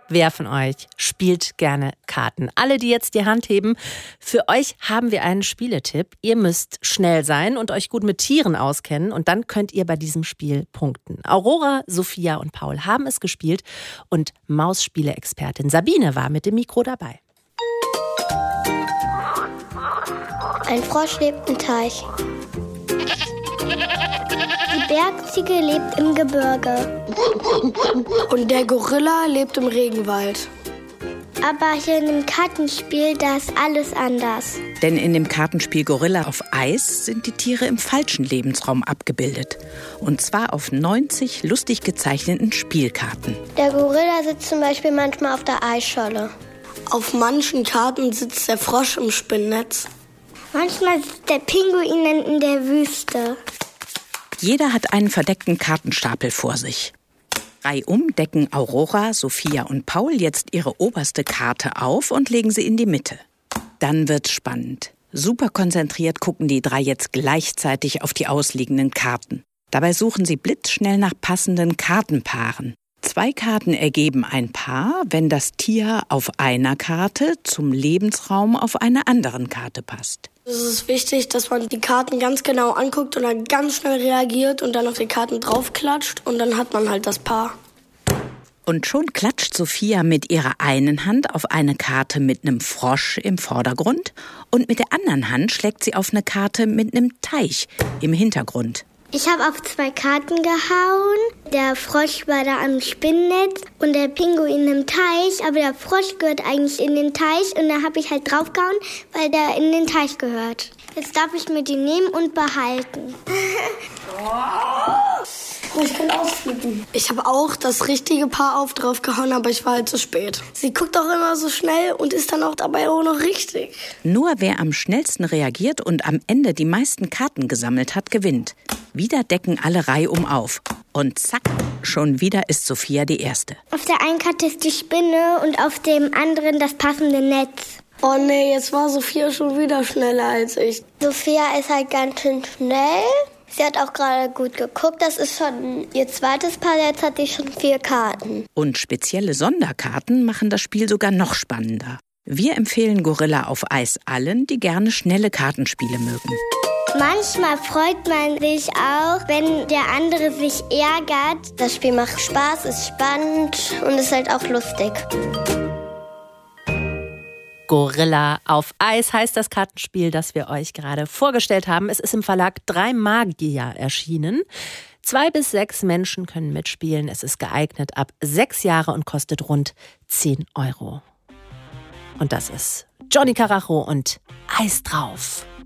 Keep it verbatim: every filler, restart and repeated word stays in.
Wer von euch spielt gerne Karten? Alle, die jetzt die Hand heben, für euch haben wir einen Spieletipp. Ihr müsst schnell sein und euch gut mit Tieren auskennen und dann könnt ihr bei diesem Spiel punkten. Aurora, Sophia und Paul haben es gespielt und Mausspiele-Expertin Sabine war mit dem Mikro dabei. Ein Frosch lebt im Teich. Die Bergziege lebt im Gebirge. Und der Gorilla lebt im Regenwald. Aber hier in dem Kartenspiel, da ist alles anders. Denn in dem Kartenspiel Gorilla auf Eis sind die Tiere im falschen Lebensraum abgebildet. Und zwar auf neunzig lustig gezeichneten Spielkarten. Der Gorilla sitzt zum Beispiel manchmal auf der Eisscholle. Auf manchen Karten sitzt der Frosch im Spinnnetz. Manchmal sitzt der Pinguin in der Wüste. Jeder hat einen verdeckten Kartenstapel vor sich. Reihum decken Aurora, Sophia und Paul jetzt ihre oberste Karte auf und legen sie in die Mitte. Dann wird's spannend. Super konzentriert gucken die drei jetzt gleichzeitig auf die ausliegenden Karten. Dabei suchen sie blitzschnell nach passenden Kartenpaaren. Zwei Karten ergeben ein Paar, wenn das Tier auf einer Karte zum Lebensraum auf einer anderen Karte passt. Es ist wichtig, dass man die Karten ganz genau anguckt und dann ganz schnell reagiert und dann auf die Karten draufklatscht und dann hat man halt das Paar. Und schon klatscht Sophia mit ihrer einen Hand auf eine Karte mit einem Frosch im Vordergrund und mit der anderen Hand schlägt sie auf eine Karte mit einem Teich im Hintergrund. Ich habe auf zwei Karten gehauen. Der Frosch war da am Spinnnetz und der Pinguin im Teich. Aber der Frosch gehört eigentlich in den Teich und da habe ich halt draufgehauen, weil der in den Teich gehört. Jetzt darf ich mir die nehmen und behalten. Oh, ich kann ausflippen. Ich habe auch das richtige Paar auf draufgehauen, aber ich war halt zu spät. Sie guckt auch immer so schnell und ist dann auch dabei auch noch richtig. Nur wer am schnellsten reagiert und am Ende die meisten Karten gesammelt hat, gewinnt. Wieder decken alle reihum auf. Und zack, schon wieder ist Sophia die Erste. Auf der einen Karte ist die Spinne und auf dem anderen das passende Netz. Oh nee, jetzt war Sophia schon wieder schneller als ich. Sophia ist halt ganz schön schnell. Sie hat auch gerade gut geguckt. Das ist schon ihr zweites Paar. Jetzt hat sie schon vier Karten. Und spezielle Sonderkarten machen das Spiel sogar noch spannender. Wir empfehlen Gorilla auf Eis allen, die gerne schnelle Kartenspiele mögen. Manchmal freut man sich auch, wenn der andere sich ärgert. Das Spiel macht Spaß, ist spannend und ist halt auch lustig. Gorilla auf Eis heißt das Kartenspiel, das wir euch gerade vorgestellt haben. Es ist im Verlag Drei Magier erschienen. Zwei bis sechs Menschen können mitspielen. Es ist geeignet ab sechs Jahre und kostet rund zehn Euro. Und das ist Johnny Carajo und Eis drauf.